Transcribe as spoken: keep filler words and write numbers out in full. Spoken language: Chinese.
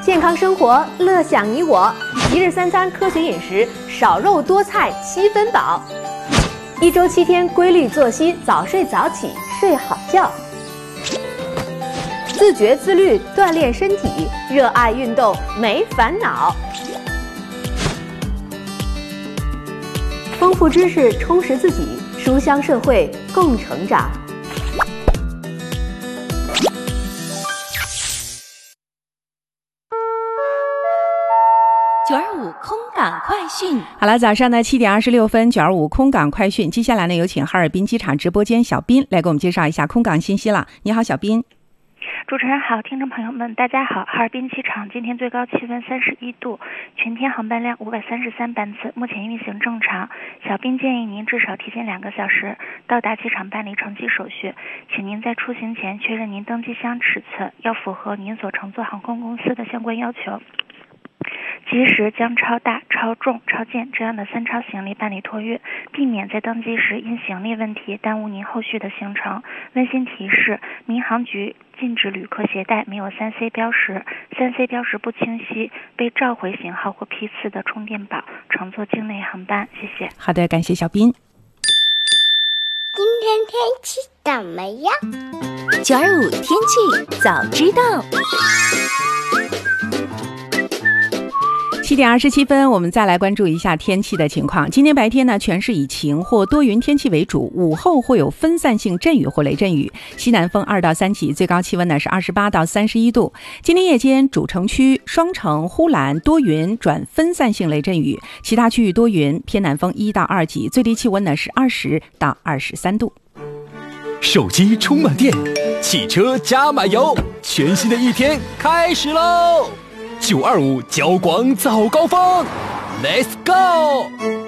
健康生活，乐享你我。一日三餐科学饮食，少肉多菜七分饱。一周七天规律作息，早睡早起，睡好觉。自觉自律，锻炼身体，热爱运动，没烦恼。丰富知识，充实自己，书香社会，共成长。 九二五空港快讯， 好了，早上的七点二十六分，九二五空港快讯。接下来呢，有请哈尔滨机场直播间小斌来给我们介绍一下空港信息了。你好，小斌。 主持人好，听众朋友们大家好。哈尔滨机场今天最高气温三十一度，全天航班量五百三十三班次，目前运行正常。小斌建议您至少提前两个小时到达机场办理乘机手续，请您在出行前确认您登机箱尺寸要符合您所乘坐航空公司的相关要求。及时将超大、超重、超健这样的三超行李办理托运，避免在登机时因行李问题耽误您后续的行程。温馨提示：民航局禁止旅客携带没有 三 C 标识、三 C 标识不清晰、被召回型号或批次的充电宝乘坐境内航班。谢谢。 好的，感谢小斌。 今天天气怎么样？ 九二五天气早知道。 七点二十七分，我们再来关注一下天气的情况。今天白天呢，全市以晴或多云天气为主，午后会有分散性阵雨或雷阵雨，西南风二到三级，最高气温呢是二十八到三十一度。今天夜间主城区、双城、呼兰多云转分散性雷阵雨，其他区域多云，偏南风一到二级，最低气温呢是二十到二十三度。 手机充满电，汽车加满油，全新的一天开始喽！九二五交广早高峰 ，Let's go！